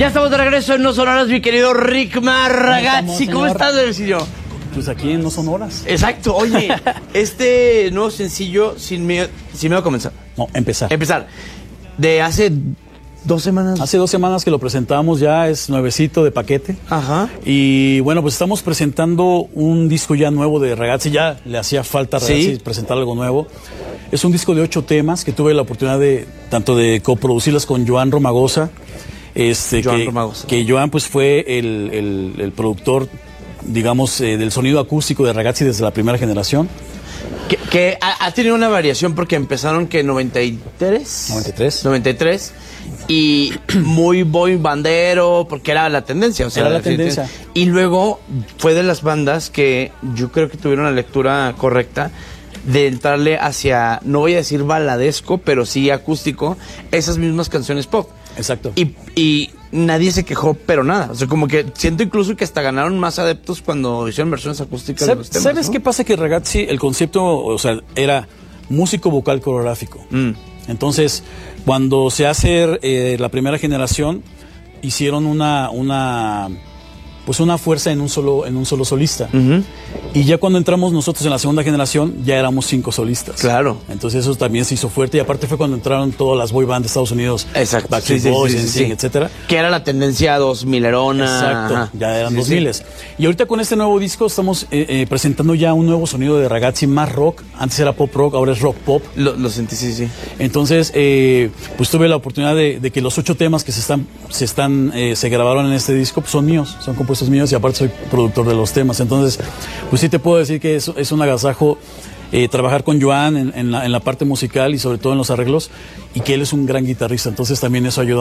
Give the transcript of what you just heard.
Ya estamos de regreso en No Son Horas, mi querido Rickmar Ragazzi. ¿Cómo estás, Ercillo? Pues aquí en No Son Horas. Exacto. Oye, este nuevo sencillo, sin miedo a comenzar. No, empezar. Empezar. De hace 2 semanas. Hace 2 semanas que lo presentamos, ya es nuevecito de paquete. Ajá. Y bueno, pues estamos presentando un disco ya nuevo de Ragazzi. Ya le hacía falta a Ragazzi presentar algo nuevo. Es un disco de 8 temas que tuve la oportunidad de tanto de coproducirlas con Joan Romagosa. Que Joan pues fue el productor, digamos, del sonido acústico de Ragazzi desde la primera generación. Que ha tenido una variación porque empezaron que 93 y muy boy bandero porque era la tendencia, o sea, era la tendencia. Y luego fue de las bandas que yo creo que tuvieron la lectura correcta de entrarle hacia, no voy a decir baladesco, pero sí acústico, esas mismas canciones pop. Exacto. Y nadie se quejó, pero nada. O sea, como que siento incluso que hasta ganaron más adeptos cuando hicieron versiones acústicas de los temas. ¿Sabes ¿no? qué pasa? Que Ragazzi, el concepto, o sea, era músico vocal coreográfico. Entonces, cuando se hace la primera generación, hicieron una fuerza en un solo solista. Y ya cuando entramos nosotros en la segunda generación, ya éramos 5 solistas. Claro. Entonces eso también se hizo fuerte. Y aparte fue cuando entraron todas las boy bands de Estados Unidos. Exacto. Backstreet Boys, etcétera. Que era la tendencia 2000erona. Exacto. Ajá. Ya eran 2000s. Y ahorita con este nuevo disco estamos presentando ya un nuevo sonido de Ragazzi, más rock. Antes era pop rock, ahora es rock pop. Lo sentí, sí. Entonces, pues tuve la oportunidad de que los 8 temas que se grabaron en este disco pues son míos, son compuestos míos, y aparte soy productor de los temas. Entonces, pues sí te puedo decir que es un agasajo trabajar con Joan en la parte musical y sobre todo en los arreglos, y que él es un gran guitarrista. Entonces también eso ayuda